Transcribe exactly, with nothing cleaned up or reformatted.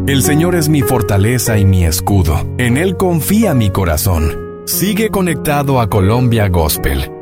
El Señor es mi fortaleza y mi escudo. En Él confía mi corazón. Sigue conectado a Colombia Gospel.